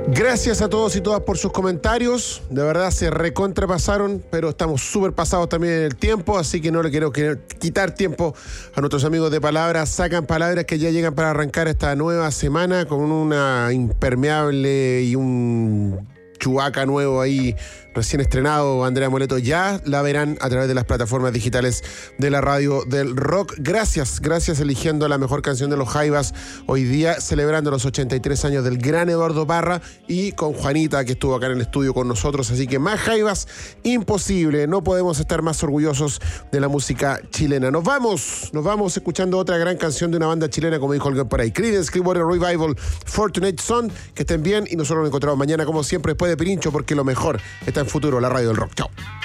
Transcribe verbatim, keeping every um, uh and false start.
Gracias a todos y todas por sus comentarios. De verdad se recontrapasaron, pero estamos súper pasados también en el tiempo, así que no le quiero quitar tiempo a nuestros amigos de Palabras. Sacan Palabras, que ya llegan para arrancar esta nueva semana con una impermeable y un Chewbacca nuevo ahí, recién estrenado. Andrea Moleto, ya la verán a través de las plataformas digitales de la radio del rock. Gracias, gracias eligiendo la mejor canción de los Jaivas hoy día, celebrando los ochenta y tres años del gran Eduardo Parra, y con Juanita, que estuvo acá en el estudio con nosotros. Así que más Jaivas imposible, no podemos estar más orgullosos de la música chilena. Nos vamos, nos vamos escuchando otra gran canción de una banda chilena, como dijo alguien por ahí, Creedence Clearwater Revival, Fortunate Son. Que estén bien y nosotros nos encontramos mañana como siempre después de Pirincho, porque lo mejor está en Futuro, la radio del rock. Chao.